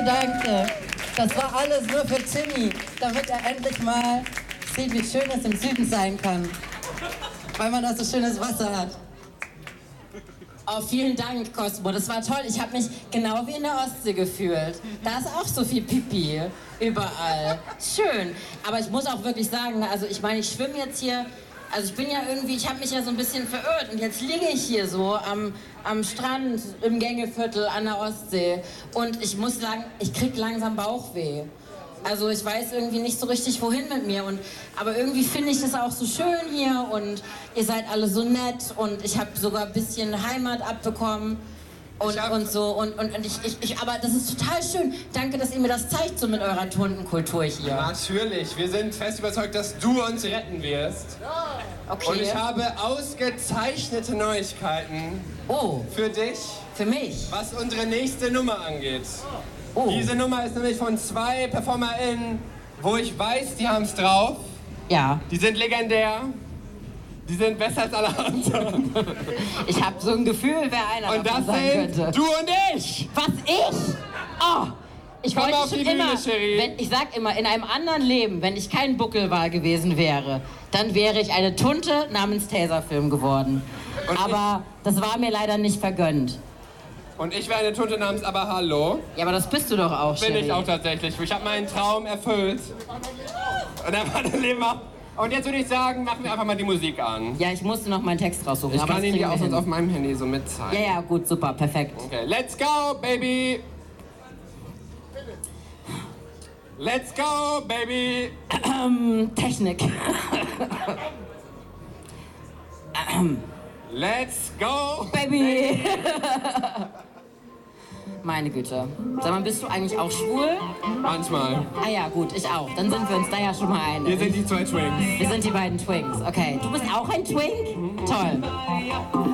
danke. Das war alles nur für Timmy, damit er endlich mal sieht, wie schön es im Süden sein kann. Weil man da so schönes Wasser hat. Oh, vielen Dank, Cosmo. Das war toll. Ich habe mich genau wie in der Ostsee gefühlt. Da ist auch so viel Pipi überall. Schön. Aber ich muss auch wirklich sagen, also ich meine, ich schwimme jetzt hier. Also ich bin ja irgendwie, ich habe mich ja so ein bisschen verirrt. Und jetzt liege ich hier so am Strand im Gängeviertel an der Ostsee. Und ich muss sagen, ich krieg langsam Bauchweh. Also ich weiß irgendwie nicht so richtig, wohin mit mir. Aber irgendwie finde ich das auch so schön hier und ihr seid alle so nett und ich habe sogar ein bisschen Heimat abbekommen und so. Und aber das ist total schön. Danke, dass ihr mir das zeigt, so mit eurer Tundenkultur hier. Natürlich, wir sind fest überzeugt, dass du uns retten wirst. Okay. Und ich habe ausgezeichnete Neuigkeiten für dich. Für mich? Was unsere nächste Nummer angeht. Oh. Diese Nummer ist nämlich von 2 PerformerInnen, wo ich weiß, die haben es drauf. Ja. Die sind legendär. Die sind besser als alle anderen. Ich habe so ein Gefühl, wer einer Und davon das sein sind könnte. du und ich. Was, ich? Oh, ich Komm wollte auf schon die Bühne, immer, Cherie. ich sag immer, in einem anderen Leben, wenn ich kein Buckelwal gewesen wäre, dann wäre ich eine Tunte namens Taserfilm geworden. Und aber das war mir leider nicht vergönnt. Und ich wäre eine Tunte namens Aber Hallo. Ja, aber das bist du doch auch, Bin Cherie. ich auch tatsächlich. Ich habe meinen Traum erfüllt. Und dann war das Leben auch. Und jetzt würde ich sagen, machen wir einfach mal die Musik an. Ja, ich musste noch meinen Text raussuchen. Ich aber kann das ihn dir kriegen auch wir sonst hin. auf meinem Handy so mitzeigen. Ja, gut, super, perfekt. Okay, let's go, baby. Let's go, baby. Technik. Let's go. Baby. Meine Güte. Sag mal, bist du eigentlich auch schwul? Manchmal. Ah ja, gut, ich auch. Dann sind wir uns da ja schon mal einig. Wir sind die 2 Twins. Wir sind die beiden Twinks. Okay. Du bist auch ein Twink? Toll.